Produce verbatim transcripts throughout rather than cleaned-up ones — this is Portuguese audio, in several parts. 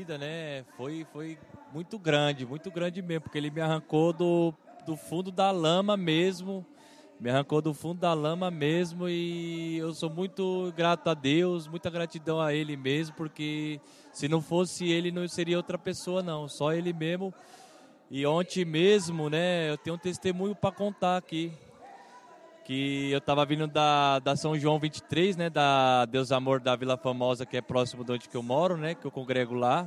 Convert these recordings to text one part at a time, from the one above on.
Né? Foi, foi muito grande, muito grande mesmo, porque ele me arrancou do, do fundo da lama mesmo, me arrancou do fundo da lama mesmo e eu sou muito grato a Deus, muita gratidão a Ele mesmo, porque se não fosse Ele não seria outra pessoa não, só Ele mesmo. E ontem mesmo, né, eu tenho um testemunho para contar aqui, que eu estava vindo da, da São João vinte e três, né, da Deus Amor da Vila Famosa, que é próximo de onde que eu moro, né, que eu congrego lá.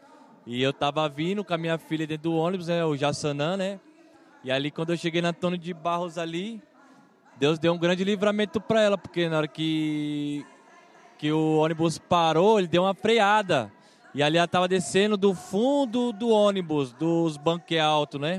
E eu estava vindo com a minha filha dentro do ônibus, né, o Jassanã, né, e ali quando eu cheguei na Antônio de Barros ali, Deus deu um grande livramento para ela, porque na hora que, que o ônibus parou, ele deu uma freada. E ali ela estava descendo do fundo do ônibus, dos bancos altos, né?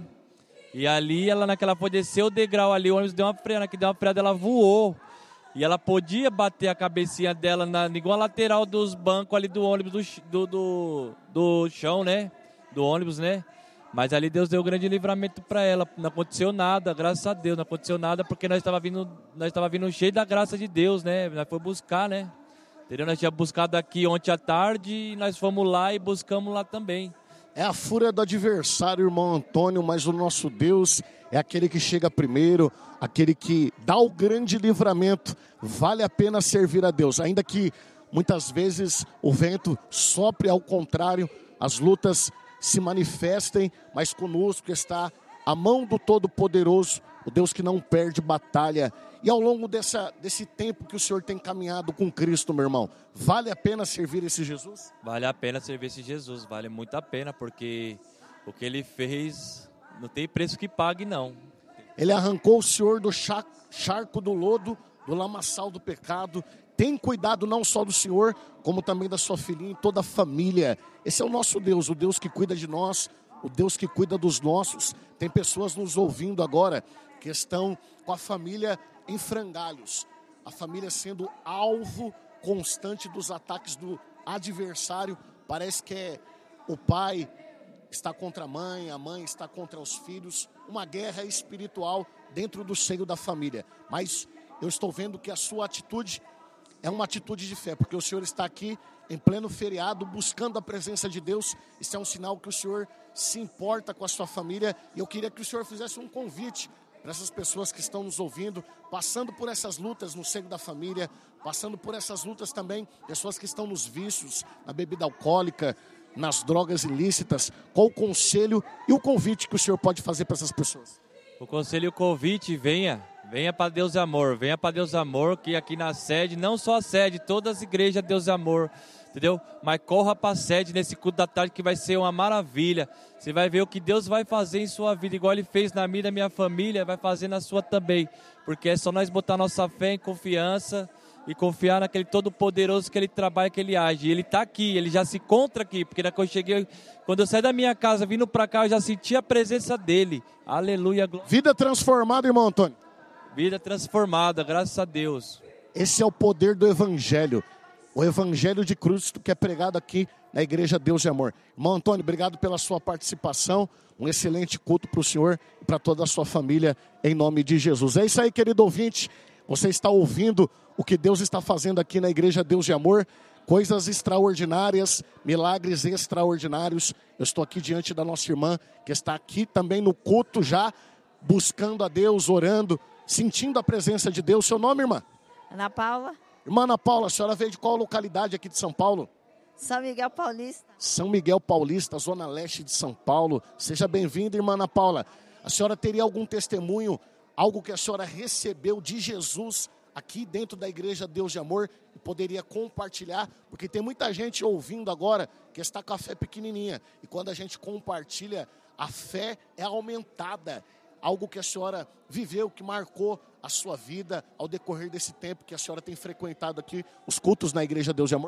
E ali, ela naquela foi descer o degrau ali, o ônibus deu uma freada, que deu uma freada, ela voou. E ela podia bater a cabecinha dela na igual a lateral dos bancos ali do ônibus, do, do, do, do chão, né? Do ônibus, né? Mas ali Deus deu um grande livramento para ela. Não aconteceu nada, graças a Deus. Não aconteceu nada porque nós estávamos vindo, nós estava vindo cheio da graça de Deus, né? Nós fomos buscar, né? Entendeu? Nós tínhamos buscado aqui ontem à tarde e nós fomos lá e buscamos lá também. É a fúria do adversário, irmão Antônio, mas o nosso Deus é aquele que chega primeiro, aquele que dá o grande livramento. Vale a pena servir a Deus, ainda que muitas vezes o vento sopre ao contrário, as lutas se manifestem, mas conosco está a mão do Todo-Poderoso, o Deus que não perde batalha. E ao longo dessa, desse tempo que o Senhor tem caminhado com Cristo, meu irmão, vale a pena servir esse Jesus? Vale a pena servir esse Jesus, vale muito a pena, porque o que Ele fez não tem preço que pague, não. Ele arrancou o Senhor do charco do lodo, do lamaçal do pecado. Tem cuidado não só do Senhor, como também da sua filhinha e toda a família. Esse é o nosso Deus, o Deus que cuida de nós, o Deus que cuida dos nossos. Tem pessoas nos ouvindo agora que estão com a família em frangalhos, a família sendo alvo constante dos ataques do adversário. Parece que é o pai está contra a mãe, a mãe está contra os filhos, uma guerra espiritual dentro do seio da família. Mas eu estou vendo que a sua atitude é uma atitude de fé, porque o Senhor está aqui em pleno feriado, buscando a presença de Deus. Isso é um sinal que o Senhor se importa com a sua família. E eu queria que o Senhor fizesse um convite para essas pessoas que estão nos ouvindo, passando por essas lutas no seio da família, passando por essas lutas também, pessoas que estão nos vícios, na bebida alcoólica, nas drogas ilícitas. Qual o conselho e o convite que o Senhor pode fazer para essas pessoas? O conselho e o convite, venha, venha para Deus Amor, venha para Deus Amor, que aqui na sede, não só a sede, todas as igrejas Deus Amor, entendeu? Mas corra para a sede nesse culto da tarde que vai ser uma maravilha. Você vai ver o que Deus vai fazer em sua vida, igual Ele fez na minha e na minha família, vai fazer na sua também. Porque é só nós botar nossa fé em confiança e confiar naquele todo-poderoso que Ele trabalha, que Ele age. E Ele está aqui, Ele já se encontra aqui, porque quando eu cheguei, quando eu saí da minha casa, vindo para cá, eu já senti a presença dEle. Aleluia. Vida transformada, irmão Antônio. Vida transformada, graças a Deus. Esse é o poder do Evangelho. O Evangelho de Cristo que é pregado aqui na Igreja Deus de Amor. Irmão Antônio, obrigado pela sua participação. Um excelente culto para o Senhor e para toda a sua família, em nome de Jesus. É isso aí, querido ouvinte. Você está ouvindo o que Deus está fazendo aqui na Igreja Deus de Amor. Coisas extraordinárias, milagres extraordinários. Eu estou aqui diante da nossa irmã, que está aqui também no culto já, buscando a Deus, orando, sentindo a presença de Deus. Seu nome, irmã? Ana Paula. Irmã Ana Paula, a senhora veio de qual localidade aqui de São Paulo? São Miguel Paulista. São Miguel Paulista, zona leste de São Paulo. Seja bem-vinda, irmã Ana Paula. A senhora teria algum testemunho, algo que a senhora recebeu de Jesus aqui dentro da Igreja Deus de Amor e poderia compartilhar? Porque tem muita gente ouvindo agora que está com a fé pequenininha. E quando a gente compartilha, a fé é aumentada. Algo que a senhora viveu, que marcou a sua vida ao decorrer desse tempo que a senhora tem frequentado aqui os cultos na Igreja Deus de Amor?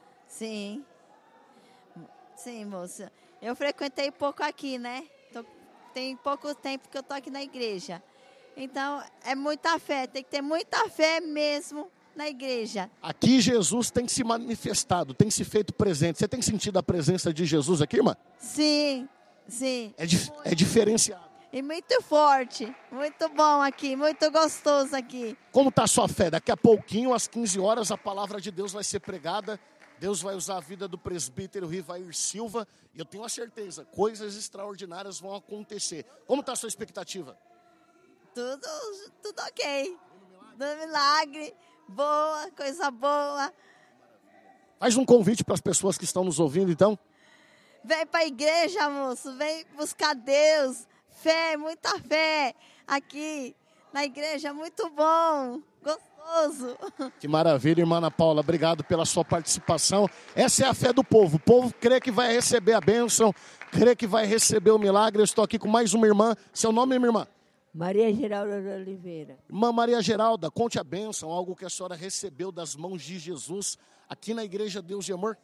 Sim. Sim, moça. Eu frequentei pouco aqui, né? Tô, tem pouco tempo que eu tô aqui na igreja. Então, é muita fé. Tem que ter muita fé mesmo na igreja. Aqui Jesus tem se manifestado, tem se feito presente. Você tem sentido a presença de Jesus aqui, irmã? Sim, sim. É, dif- é diferenciado. E muito forte, muito bom aqui, muito gostoso aqui. Como está a sua fé? Daqui a pouquinho, às quinze horas, a palavra de Deus vai ser pregada. Deus vai usar a vida do presbítero Rivair Silva e eu tenho a certeza, coisas extraordinárias vão acontecer. Como está a sua expectativa? Tudo, tudo ok. Do milagre, boa, coisa boa. Faz um convite para as pessoas que estão nos ouvindo, então. Vem para a igreja, moço. Vem buscar Deus. Fé, muita fé. Aqui na igreja, muito bom. Gostoso. Que maravilha, irmã Ana Paula. Obrigado pela sua participação. Essa é a fé do povo. O povo crê que vai receber a bênção, crê que vai receber o milagre. Eu estou aqui com mais uma irmã. Seu nome, minha irmã? Maria Geralda de Oliveira. Irmã Maria Geralda, conte a bênção, algo que a senhora recebeu das mãos de Jesus aqui na Igreja Deus de Amor.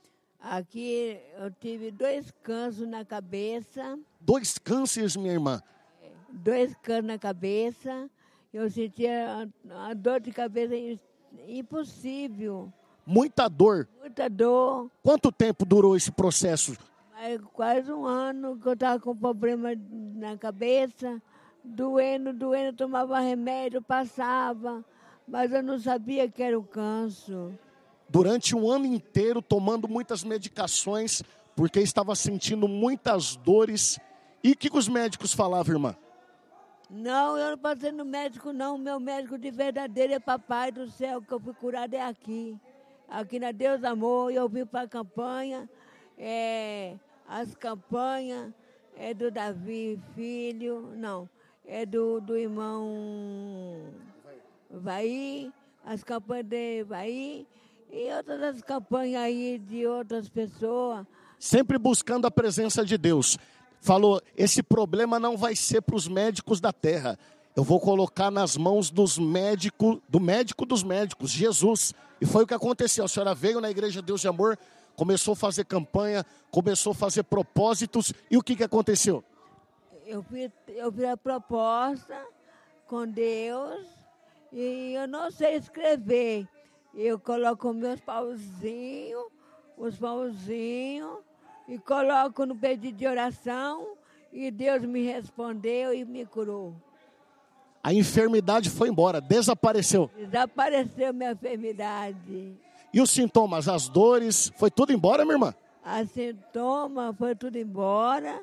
Aqui eu tive dois cânceres na cabeça. Dois cânceres, minha irmã. Dois cânceres na cabeça. Eu sentia a dor de cabeça impossível. Muita dor. Muita dor. Quanto tempo durou esse processo? Mas quase um ano que eu estava com problema na cabeça. Doendo, doendo, tomava remédio, passava. Mas eu não sabia que era o câncer. Durante um ano inteiro tomando muitas medicações, porque estava sentindo muitas dores. E o que os médicos falavam, irmã? Não, eu não passei no médico, não. Meu médico de verdadeiro é Papai do Céu, que eu fui curado é aqui. Aqui na Deus Amor, eu vim para a campanha. É, as campanhas é do Davi Filho, não, é do, do irmão Vai, as campanhas de Vai. E outras as campanhas aí de outras pessoas. Sempre buscando a presença de Deus. Falou, esse problema não vai ser para os médicos da terra. Eu vou colocar nas mãos dos médicos, do médico dos médicos, Jesus. E foi o que aconteceu. A senhora veio na Igreja Deus de Amor, começou a fazer campanha, começou a fazer propósitos. E o que, que aconteceu? Eu fiz, eu fiz a proposta com Deus e eu não sei escrever. Eu coloco meus pauzinhos, os pauzinhos, e coloco no pedido de oração, e Deus me respondeu e me curou. A enfermidade foi embora, desapareceu. Desapareceu minha enfermidade. E os sintomas, as dores, foi tudo embora, minha irmã? As sintomas foi tudo embora.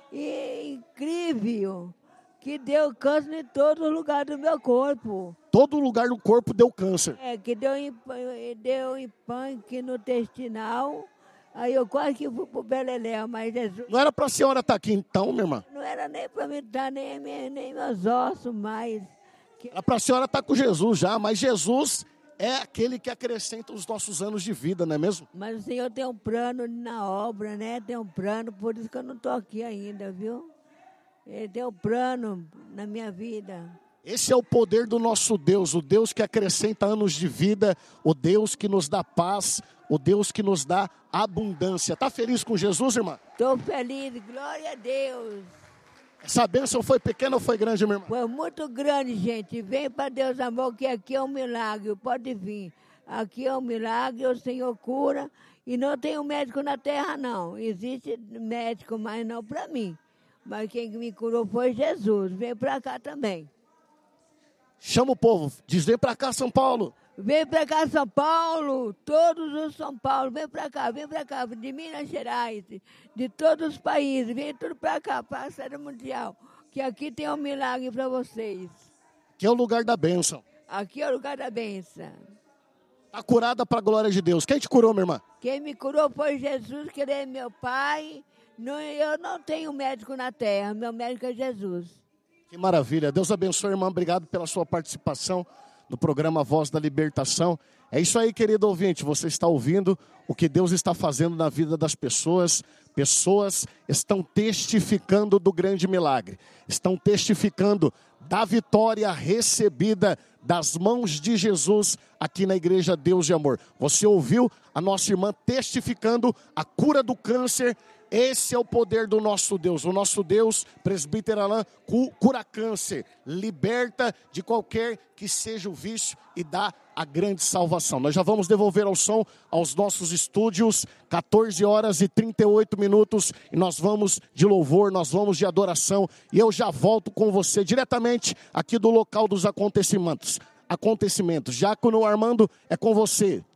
E incrível que deu câncer em todo lugar do meu corpo. Todo lugar do corpo deu câncer. É, que deu, deu empaque no intestinal. Aí eu quase que fui pro Beleléu, mas Jesus... Não era para a senhora estar aqui então, minha irmã? Não era nem para me dar nem, nem meus ossos mais. Era para a senhora estar com Jesus já, mas Jesus é aquele que acrescenta os nossos anos de vida, não é mesmo? Mas o Senhor tem um plano na obra, né? Tem um plano, por isso que eu não estou aqui ainda, viu? Ele tem um plano na minha vida. Esse é o poder do nosso Deus, o Deus que acrescenta anos de vida, o Deus que nos dá paz, o Deus que nos dá abundância. Está feliz com Jesus, irmã? Estou feliz, glória a Deus. Essa bênção foi pequena ou foi grande, minha irmã? Foi muito grande, gente. Vem para Deus, amor, que aqui é um milagre. Pode vir. Aqui é um milagre, o Senhor cura. E não tem um médico na terra, não. Existe médico, mas não para mim. Mas quem me curou foi Jesus. Vem para cá também. Chama o povo, diz, vem para cá, São Paulo. Vem para cá, São Paulo, todos os São Paulo, vem para cá, vem para cá, de Minas Gerais, de todos os países, vem tudo para cá, para a Série Mundial, que aqui tem um milagre para vocês. Que é o lugar da bênção. Aqui é o lugar da bênção. Está curada para a glória de Deus. Quem te curou, minha irmã? Quem me curou foi Jesus, que ele é meu pai. Não, eu não tenho médico na terra, meu médico é Jesus. Que maravilha. Deus abençoe, irmã. Obrigado pela sua participação no programa Voz da Libertação. É isso aí, querido ouvinte. Você está ouvindo o que Deus está fazendo na vida das pessoas. Pessoas estão testificando do grande milagre. Estão testificando da vitória recebida das mãos de Jesus aqui na Igreja Deus de Amor. Você ouviu a nossa irmã testificando a cura do câncer. Esse é o poder do nosso Deus. O nosso Deus, presbítero Alain, cura câncer, liberta de qualquer que seja o vício e dá a grande salvação. Nós já vamos devolver ao som aos nossos estúdios, quatorze horas e trinta e oito minutos, e nós vamos de louvor, nós vamos de adoração, e eu já volto com você diretamente aqui do local dos acontecimentos. Acontecimentos. Diácono Armando, é com você.